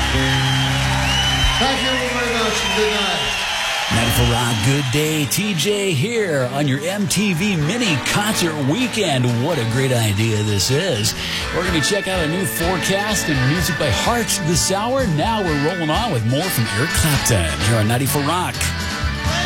Thank you very much and good night. 94 Rock, good day. TJ here on your MTV Mini Concert Weekend. What a great idea this is. We're going to check out a new forecast and music by Heart this hour. Now we're rolling on with more from Eric Clapton here on 94 Rock.